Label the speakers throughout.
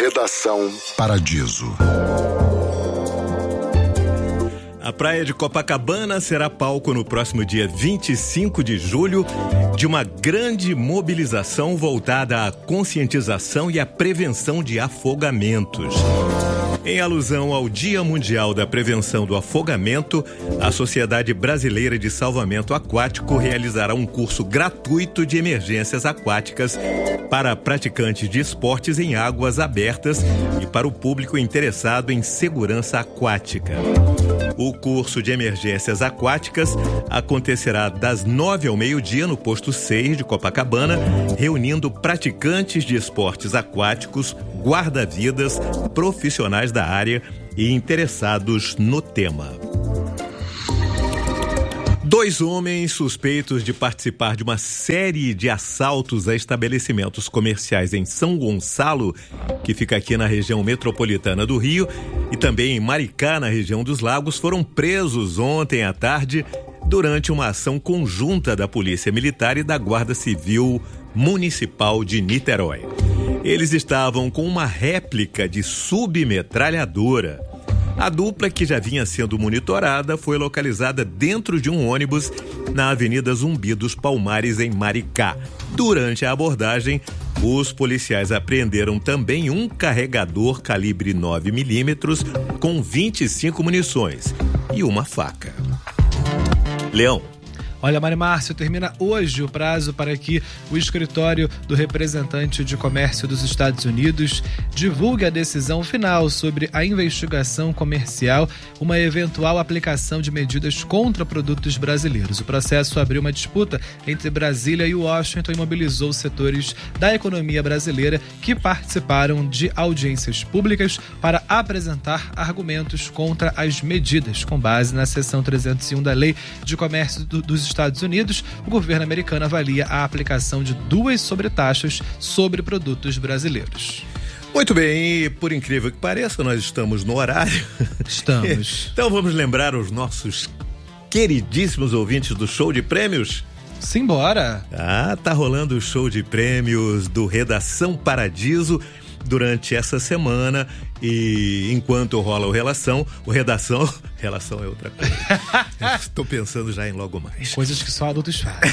Speaker 1: Redação Paradiso.
Speaker 2: A praia de Copacabana será palco no próximo dia 25 de julho de uma grande mobilização voltada à conscientização e à prevenção de afogamentos. Em alusão ao Dia Mundial da Prevenção do Afogamento, a Sociedade Brasileira de Salvamento Aquático realizará um curso gratuito de emergências aquáticas para praticantes de esportes em águas abertas e para o público interessado em segurança aquática. O curso de emergências aquáticas acontecerá das 9 ao meio-dia no posto 6 de Copacabana, reunindo praticantes de esportes aquáticos, guarda-vidas, profissionais da área e interessados no tema. 2 homens suspeitos de participar de uma série de assaltos a estabelecimentos comerciais em São Gonçalo, que fica aqui na região metropolitana do Rio, e também em Maricá, na região dos Lagos, foram presos ontem à tarde durante uma ação conjunta da Polícia Militar e da Guarda Civil Municipal de Niterói. Eles estavam com uma réplica de submetralhadora. A dupla, que já vinha sendo monitorada, foi localizada dentro de um ônibus na Avenida Zumbi dos Palmares, em Maricá. Durante a abordagem, os policiais apreenderam também um carregador calibre 9mm com 25 munições e uma faca. Leão.
Speaker 3: Olha, Mari Márcio, termina hoje o prazo para que o escritório do representante de comércio dos Estados Unidos divulgue a decisão final sobre a investigação comercial, uma eventual aplicação de medidas contra produtos brasileiros. O processo abriu uma disputa entre Brasília e Washington e mobilizou setores da economia brasileira que participaram de audiências públicas para apresentar argumentos contra as medidas. Com base na seção 301 da Lei de Comércio dos Estados Unidos, o governo americano avalia a aplicação de 2 sobretaxas sobre produtos brasileiros.
Speaker 2: Muito bem, e por incrível que pareça, nós estamos no horário.
Speaker 3: Estamos.
Speaker 2: Então vamos lembrar os nossos queridíssimos ouvintes do Show de Prêmios?
Speaker 3: Simbora!
Speaker 2: Tá rolando o Show de Prêmios do Redação Paradiso durante essa semana, e enquanto rola o Redação é outra coisa. Estou pensando já em logo mais.
Speaker 3: Coisas que só adultos fazem.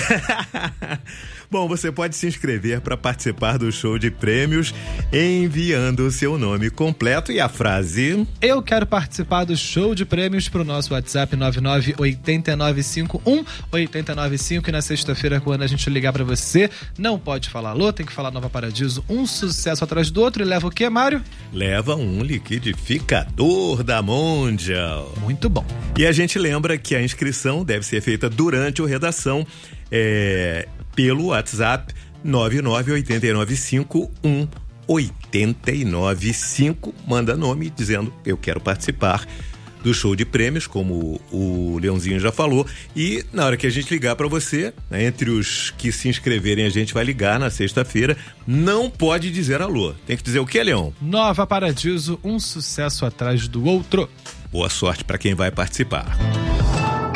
Speaker 2: Bom, você pode se inscrever para participar do Show de Prêmios enviando o seu nome completo e a frase:
Speaker 3: eu quero participar do Show de Prêmios, para o nosso WhatsApp 998951-895, e na sexta-feira, quando a gente ligar para você, não pode falar alô, tem que falar Nova Paradiso, um sucesso atrás do outro, e leva o quê, Mário?
Speaker 2: Leva um liquidificador da Mondial.
Speaker 3: Muito bom.
Speaker 2: E a gente lembra que a inscrição deve ser feita durante o Redação, pelo WhatsApp 998951895. Manda nome dizendo: eu quero participar do Show de Prêmios, como o Leãozinho já falou, e na hora que a gente ligar para você, né, entre os que se inscreverem, a gente vai ligar na sexta-feira. Não pode dizer alô, tem que dizer o quê, Leão?
Speaker 3: Nova Paradiso, um sucesso atrás do outro.
Speaker 2: Boa sorte para quem vai participar.